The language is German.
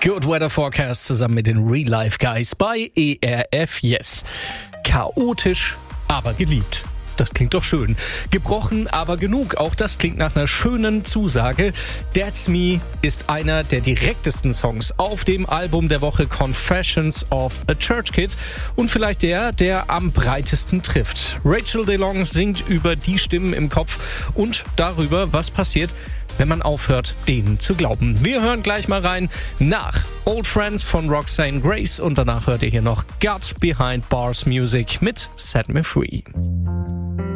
Good Weather Forecast zusammen mit den Real Life Guys bei ERF Yes. Chaotisch, aber geliebt. Das klingt doch schön. Gebrochen, aber genug. Auch das klingt nach einer schönen Zusage. That's Me ist einer der direktesten Songs auf dem Album der Woche Confessions of a Church Kid und vielleicht der am breitesten trifft. Rachel DeLong singt über die Stimmen im Kopf und darüber, was passiert, wenn man aufhört, denen zu glauben. Wir hören gleich mal rein nach Old Friends von Roxanne Grace und danach hört ihr hier noch God Behind Bars Music mit Set Me Free.